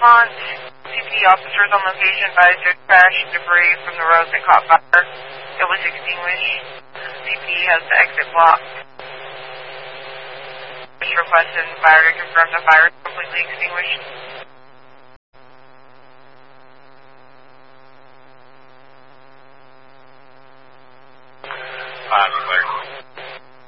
Altamont, CP officers on location advised to crash debris from the roads and caught fire. It was extinguished. CP has the exit blocked. Just requested fire to confirm the fire is completely extinguished. Clear.